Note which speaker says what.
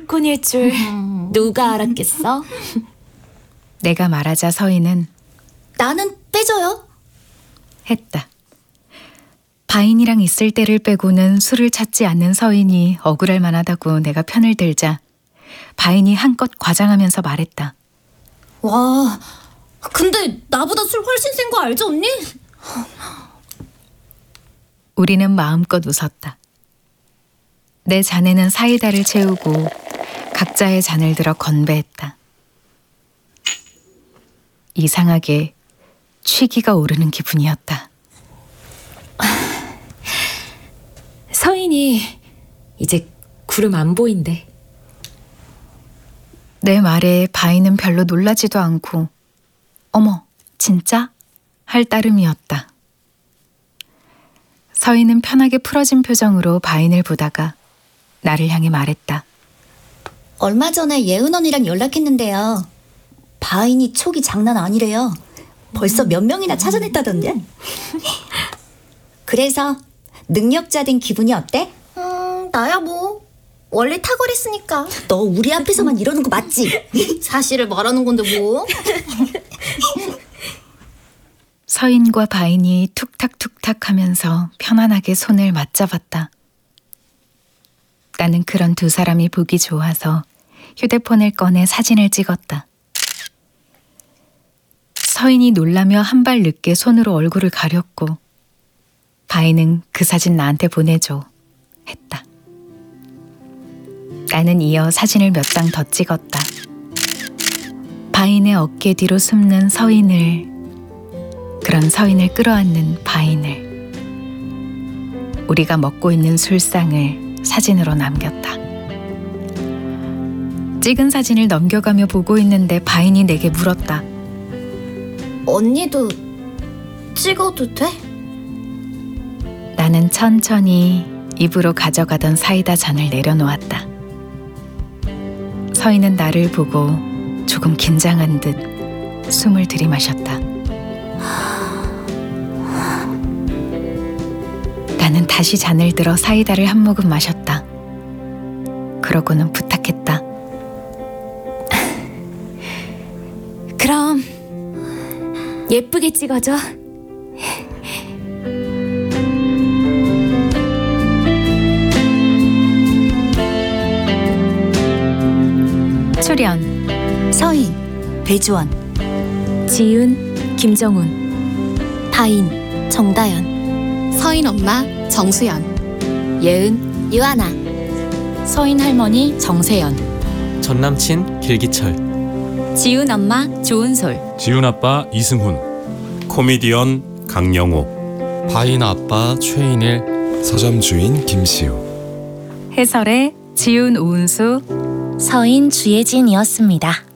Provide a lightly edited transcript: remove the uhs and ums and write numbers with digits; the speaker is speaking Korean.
Speaker 1: 유니콘일 줄 누가 알았겠어?
Speaker 2: 내가 말하자 서인은
Speaker 3: 나는 빼줘요.
Speaker 2: 했다. 바인이랑 있을 때를 빼고는 술을 찾지 않는 서인이 억울할 만하다고 내가 편을 들자 바인이 한껏 과장하면서 말했다.
Speaker 3: 와, 근데 나보다 술 훨씬 센 거 알죠, 언니?
Speaker 2: 우리는 마음껏 웃었다. 내 잔에는 사이다를 채우고 각자의 잔을 들어 건배했다. 이상하게 취기가 오르는 기분이었다.
Speaker 1: 서인이 이제 구름 안 보인대.
Speaker 2: 내 말에 바인은 별로 놀라지도 않고 어머, 진짜? 할 따름이었다. 서인은 편하게 풀어진 표정으로 바인을 보다가 나를 향해 말했다.
Speaker 3: 얼마 전에 예은 언니랑 연락했는데요. 바인이 촉이 장난 아니래요. 벌써 몇 명이나 찾아냈다던데? 그래서 능력자 된 기분이 어때?
Speaker 4: 나야 뭐 원래 탁월했으니까.
Speaker 3: 너 우리 앞에서만 이러는 거 맞지?
Speaker 4: 사실을 말하는 건데 뭐.
Speaker 2: 서인과 바인이 툭탁툭탁 하면서 편안하게 손을 맞잡았다. 나는 그런 두 사람이 보기 좋아서 휴대폰을 꺼내 사진을 찍었다. 서인이 놀라며 한 발 늦게 손으로 얼굴을 가렸고 바인은 그 사진 나한테 보내줘 했다. 나는 이어 사진을 몇 장 더 찍었다. 바인의 어깨 뒤로 숨는 서인을, 그런 서인을 끌어안는 바인을, 우리가 먹고 있는 술상을 사진으로 남겼다. 찍은 사진을 넘겨가며 보고 있는데 바인이 내게 물었다.
Speaker 4: 언니도 찍어도 돼?
Speaker 2: 나는 천천히 입으로 가져가던 사이다 잔을 내려놓았다. 서인은 나를 보고 조금 긴장한 듯 숨을 들이마셨다. 나는 다시 잔을 들어 사이다를 한 모금 마셨다. 그러고는 부탁했다.
Speaker 1: 그럼 예쁘게 찍어줘.
Speaker 2: 출연
Speaker 3: 서인, 배주원,
Speaker 1: 지은, 김정훈,
Speaker 4: 바인, 정다연, 서인 엄마 정수연,
Speaker 1: 예은,
Speaker 4: 유하나,
Speaker 1: 서인 할머니 정세연,
Speaker 5: 전 남친 길기철,
Speaker 1: 지은 엄마 조은솔,
Speaker 6: 지훈 아빠 이승훈,
Speaker 7: 코미디언 강영호,
Speaker 8: 바인 아빠 최인일,
Speaker 9: 서점 주인 김시우.
Speaker 2: 해설의 지훈 오은수,
Speaker 4: 서인 주예진이었습니다.